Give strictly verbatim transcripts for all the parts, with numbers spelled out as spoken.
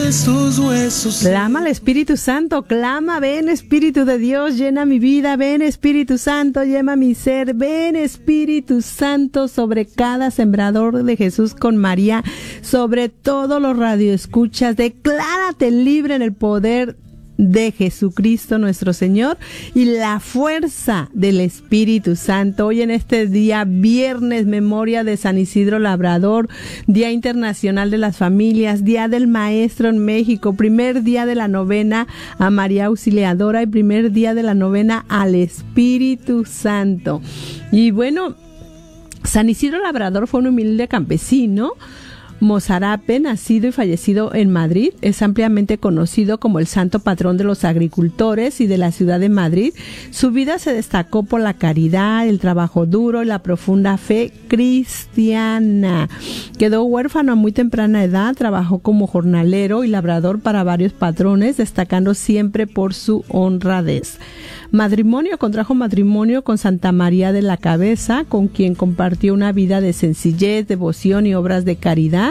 estos huesos. Clama al Espíritu Santo, clama, ven Espíritu de Dios, llena mi vida, ven Espíritu Santo, llena mi ser, ven Espíritu Santo sobre cada sembrador de Jesús con María, sobre todos los radioescuchas, declárate libre en el poder de Jesucristo nuestro Señor y la fuerza del Espíritu Santo. Hoy en este día viernes, memoria de San Isidro Labrador, Día Internacional de las Familias, Día del Maestro en México, primer día de la novena a María Auxiliadora y primer día de la novena al Espíritu Santo. Y bueno, San Isidro Labrador fue un humilde campesino mozárabe, nacido y fallecido en Madrid. Es ampliamente conocido como el santo patrón de los agricultores y de la ciudad de Madrid. Su vida se destacó por la caridad, el trabajo duro y la profunda fe cristiana. Quedó huérfano a muy temprana edad, trabajó como jornalero y labrador para varios patrones, destacando siempre por su honradez. Matrimonio, contrajo matrimonio con Santa María de la Cabeza, con quien compartió una vida de sencillez, devoción y obras de caridad.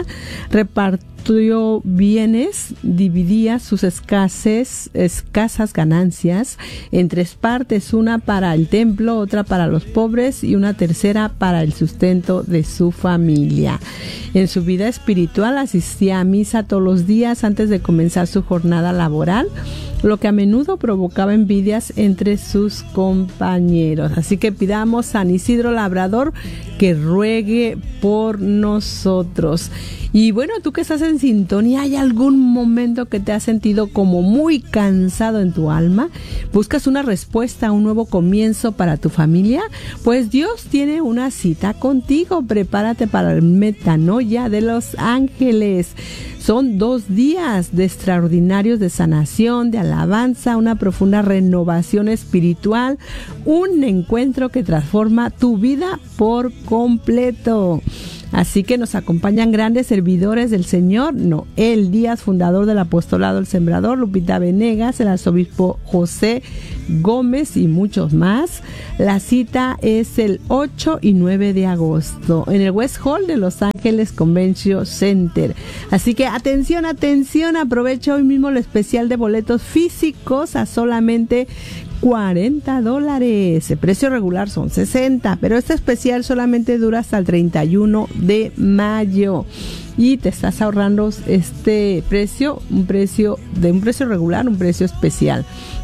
Repartió bienes, dividía sus escasez, escasas ganancias en tres partes, una para el templo, otra para los pobres y una tercera para el sustento de su familia. En su vida espiritual asistía a misa todos los días antes de comenzar su jornada laboral, lo que a menudo provocaba envidias entre sus compañeros. Así que pidamos a San Isidro Labrador que ruegue por nosotros. Y bueno, tú que estás en sintonía, ¿hay algún momento que te has sentido como muy cansado en tu alma? ¿Buscas una respuesta, un nuevo comienzo para tu familia? Pues Dios tiene una cita contigo. Prepárate para el Metanoia de los Ángeles. Son dos días de extraordinarios de sanación, de alabanza, una profunda renovación espiritual, un encuentro que transforma tu vida por completo. Así que nos acompañan grandes servidores del Señor: Noel Díaz, fundador del Apostolado El Sembrador; Lupita Venegas, el arzobispo José Gómez y muchos más. La cita es el ocho y nueve de agosto en el West Hall de Los Ángeles Convention Center. Así que atención, atención, aprovecha hoy mismo el especial de boletos físicos a solamente cuarenta dólares. El precio regular son sesenta, pero este especial solamente dura hasta el treinta y uno de mayo y te estás ahorrando este precio, un precio de un precio regular, un precio especial.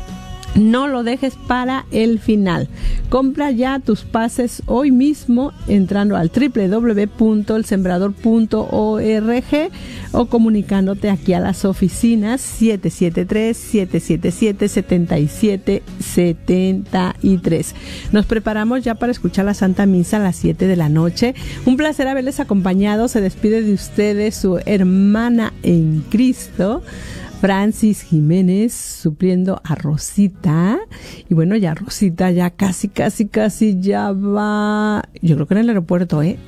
No lo dejes para el final. Compra ya tus pases hoy mismo entrando al doble u doble u doble u punto el sembrador punto org o comunicándote aquí a las oficinas siete siete tres, siete siete siete, siete siete siete tres. Nos preparamos ya para escuchar la Santa Misa a las siete de la noche. Un placer haberles acompañado. Se despide de ustedes su hermana en Cristo, Francis Jiménez, supliendo a Rosita. Y bueno, ya Rosita ya casi, casi, casi ya va, yo creo que en el aeropuerto, ¿eh?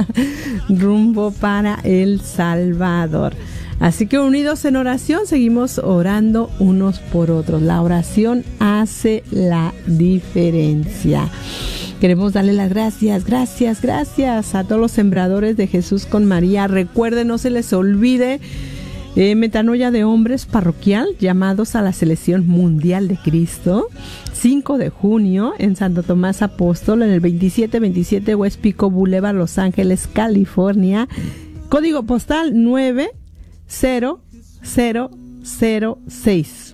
rumbo para El Salvador. Así que unidos en oración, seguimos orando unos por otros. La oración hace la diferencia. Queremos darle las gracias, gracias, gracias a todos los sembradores de Jesús con María. Recuerden, no se les olvide, Eh, Metanoia de Hombres Parroquial, llamados a la selección mundial de Cristo, cinco de junio en Santo Tomás Apóstol, en el veintisiete veintisiete West Pico Boulevard, Los Ángeles, California, código postal nueve cero cero cero seis.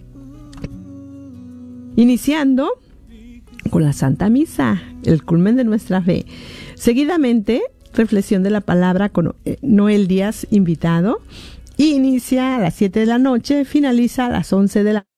Iniciando con la Santa Misa, el culmen de nuestra fe. Seguidamente, reflexión de la palabra con Noel Díaz, invitado. Inicia a las siete de la noche, finaliza a las once de la